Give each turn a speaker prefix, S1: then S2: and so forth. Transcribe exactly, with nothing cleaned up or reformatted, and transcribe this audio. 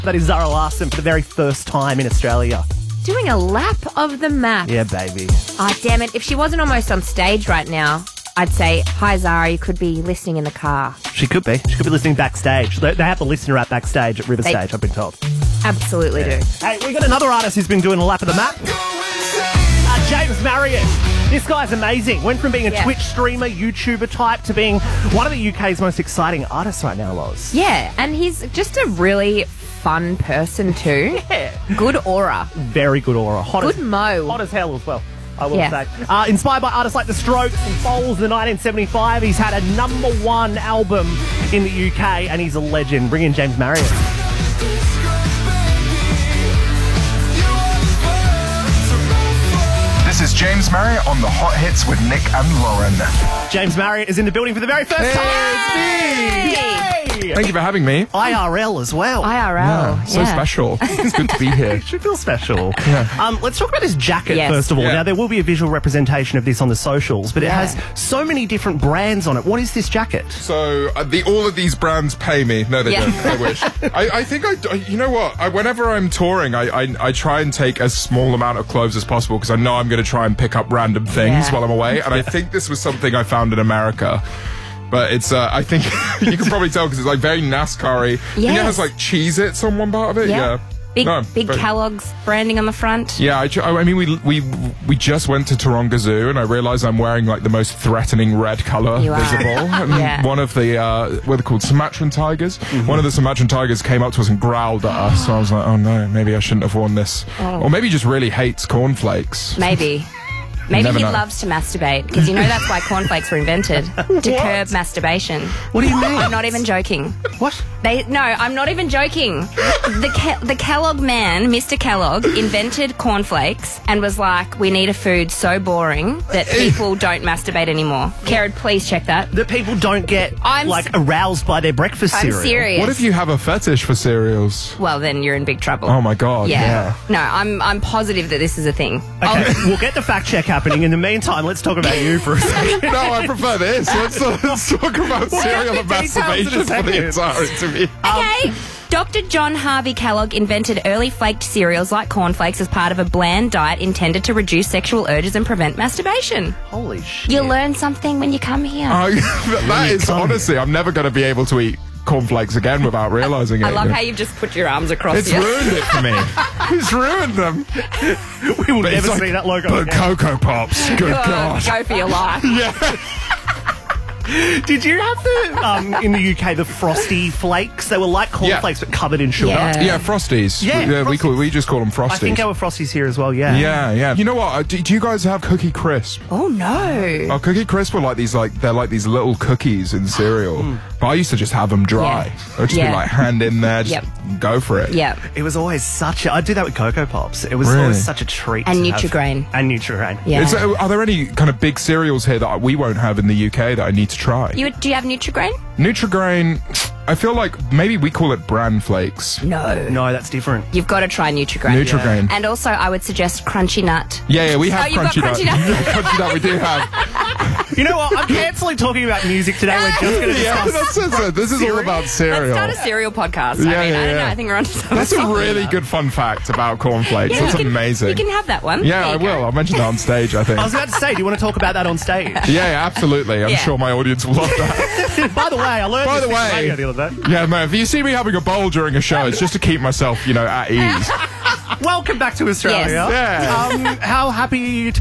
S1: That is Zara Larsson for the very first time in Australia.
S2: Doing a lap of the map.
S1: Yeah, baby.
S2: Ah, damn it. If she wasn't almost on stage right now, I'd say, hi, Zara, you could be listening in the car.
S1: She could be. She could be listening backstage. They, they have the listener at backstage at River
S2: They-
S1: Stage, I've been told.
S2: Absolutely
S1: Yeah.
S2: do.
S1: Hey, we got another artist who's been doing a lap of the map. Uh, James Marriott. This guy's amazing. Went from being a
S2: Yeah.
S1: Twitch streamer, YouTuber type to being one of the U K's most exciting artists right now, Loz.
S2: Yeah, and he's just a really fun person too.
S1: Yeah.
S2: Good aura.
S1: Very good aura. Hot
S2: Good
S1: as,
S2: mo.
S1: Hot as hell as well, I will
S2: Yeah.
S1: say. Uh, inspired by artists like The Strokes and Foals in nineteen seventy-five, he's had a number one album in the U K and he's a legend. Bring in James Marriott.
S3: This is James Marriott on the Hot Hits with Nick and Lauren.
S1: James Marriott is in the building for the very first
S4: Hey,
S1: time.
S4: it's me.
S1: Yay!
S4: Thank you for having me.
S1: I R L as well.
S2: I R L.
S4: Yeah, so special. It's good to be here.
S1: It should feel special.
S4: Yeah.
S1: Um, let's talk about this jacket
S2: Yes.
S1: first of all.
S4: Yeah.
S1: Now, there will be a visual representation of this on the socials, but it
S2: Yeah.
S1: has so many different brands on it. What is this jacket?
S4: So uh, the all of these brands pay me. No, they
S2: Yeah.
S4: don't. I wish. I, I think I. I- You know what? I, whenever I'm touring, I, I I try and take as small amount of clothes as possible because I know I'm going to try and pick up random things
S2: Yeah.
S4: while I'm away. And I think this was something I found in America. But it's, uh, I think, you can probably tell because it's like very NASCAR-y. I think it
S2: Yes.
S4: has like Cheez-Its on one part of it.
S2: Yeah.
S4: Yeah.
S2: Big,
S4: No,
S2: big
S4: very-
S2: Kellogg's branding on the front.
S4: Yeah, I, ju- I mean, we we we just went to Taronga Zoo, and I realised I'm wearing like the most threatening red colour
S2: You are.
S4: visible. And
S2: Yeah.
S4: one of the uh, what are they called, Sumatran tigers? One of the Sumatran tigers came up to us and growled at us. So I was like, oh no, maybe I shouldn't have worn this.
S2: Oh.
S4: Or maybe he just really hates cornflakes.
S2: Maybe. Maybe
S4: never
S2: he
S4: know.
S2: loves to masturbate because you know that's why cornflakes were invented to curb masturbation.
S1: What do you mean?
S2: I'm not even joking.
S1: What?
S2: They no, I'm not even joking. The Ke- the Kellogg man, Mister Kellogg, invented cornflakes and was like, "We need a food so boring that people don't masturbate anymore." Karen, please check that.
S1: That people don't get
S2: I'm
S1: like
S2: s-
S1: aroused by their breakfast
S2: I'm
S1: cereal.
S2: serious.
S4: What if you have a fetish for cereals?
S2: Well, then you're in big trouble.
S4: Oh my god!
S2: Yeah. No, I'm I'm positive that this is a thing.
S1: Okay, we'll get the fact check happening. In the meantime, let's talk about you for a second.
S4: No, I prefer this. Let's, uh, let's talk about cereal and
S1: details in a
S4: masturbation for
S1: second.
S4: the entire interview.
S2: Okay. Doctor John Harvey Kellogg invented early flaked cereals like cornflakes as part of a bland diet intended to reduce sexual urges and prevent masturbation.
S1: Holy shit.
S2: You learn something when you come here.
S4: Oh, that is
S1: come
S4: honestly, I'm never going to be able to eat cornflakes again without realising it.
S2: I love how you've just put your arms across
S4: It's
S2: you.
S4: ruined it for me. It's ruined them.
S1: We will
S4: But
S1: never
S4: it's
S1: see
S4: like,
S1: that logo
S4: But
S1: again.
S4: Cocoa Pops, good
S2: Oh,
S4: God.
S2: go for your life.
S4: Yeah.
S1: Did you have the, um, in the U K, the Frosty Flakes? They were like cornflakes but covered in sugar.
S2: Yeah.
S4: Yeah, Frosties.
S1: Yeah,
S4: we, uh, we,
S1: Frosties.
S4: call, we just call them Frosties.
S1: I think our Frosties here as well, yeah.
S4: Yeah, yeah. You know what? uh, Do, do you guys have Cookie Crisp?
S2: Oh no.
S4: Oh, Cookie Crisp were like these, like they're like these little cookies in cereal. But I used to just have them dry.
S2: Yeah.
S4: I'd just
S2: Yeah.
S4: be like hand in there, just
S2: Yep.
S4: go for it.
S2: Yeah.
S1: It was always such a... I'd do that with Cocoa Pops. It was
S4: Really?
S1: always such a treat.
S2: And
S1: to have.
S2: Nutri-Grain.
S1: And Nutri-Grain.
S2: Yeah.
S4: Is there, are there any kind of big cereals here that we won't have in the U K that I need to try?
S2: You, do you have Nutri-Grain?
S4: Nutri-Grain, I feel like maybe we call it bran flakes.
S2: No.
S1: No, that's different.
S2: You've got to try Nutri-Grain.
S4: Nutri-Grain.
S2: And also, I would suggest Crunchy Nut.
S4: Yeah, yeah, we have
S2: Oh, you've got
S4: crunchy nut.
S2: Crunchy Nut.
S4: Yeah, crunchy nut we do have.
S1: You know what? I'm cancelling talking about music today. We're just going to
S4: Yeah,
S1: discuss...
S4: that's, that's, this is all about cereal.
S2: Let's start a cereal podcast.
S4: Yeah,
S2: I mean,
S4: yeah,
S2: I don't know.
S4: yeah.
S2: I think we're on to something.
S4: That's a really good fun fact about cornflakes.
S2: Yeah,
S4: That's
S2: you can-
S4: amazing.
S2: You can have that one.
S4: yeah,
S2: There
S4: I
S2: you go.
S4: will. I'll mention that on stage, I think.
S1: I was about to say, do you want to talk about that on stage?
S4: yeah, yeah, absolutely. I'm
S2: Yeah.
S4: sure my audience will love that.
S1: By the way, I learned
S4: By
S1: this
S4: the
S1: in
S4: way-
S1: radio the other day.
S4: Yeah, man, if you see me having a bowl during a show, it's just to keep myself, you know, at ease.
S1: Welcome back to Australia.
S2: Yes.
S4: Yeah.
S1: Um, how happy are you to